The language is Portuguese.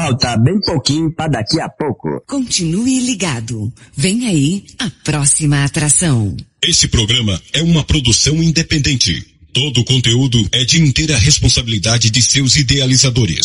Falta bem pouquinho para daqui a pouco. Continue ligado. Vem aí a próxima atração. Esse programa é uma produção independente. Todo o conteúdo é de inteira responsabilidade de seus idealizadores.